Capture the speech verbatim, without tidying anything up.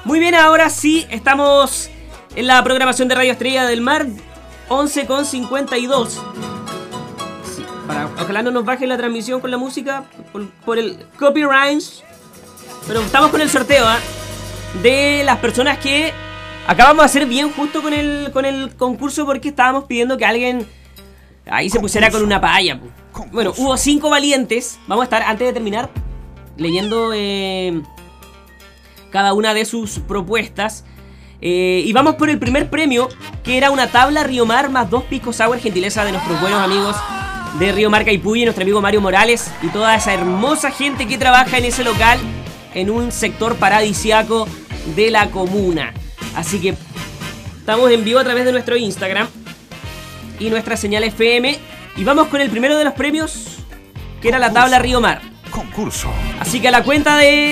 Muy bien, ahora sí, estamos en la programación de Radio Estrella del Mar, once con cincuenta y dos. Sí, para, ojalá no nos baje la transmisión con la música por, por el copyright. Pero estamos con el sorteo, ¿eh? De las personas que acabamos de hacer bien justo con el, con el concurso, porque estábamos pidiendo que alguien ahí se pusiera con una palla. Bueno, hubo cinco valientes. Vamos a estar, antes de terminar, leyendo eh, cada una de sus propuestas. Eh, y vamos por el primer premio, que era una tabla Río Mar más dos pisco sour, gentileza de nuestros buenos amigos de Río Mar Caipulli, nuestro amigo Mario Morales y toda esa hermosa gente que trabaja en ese local, en un sector paradisiaco de la comuna. Así que estamos en vivo a través de nuestro Instagram y nuestra señal F M. Y vamos con el primero de los premios, que era la tabla Río Mar. Concurso. Así que a la cuenta de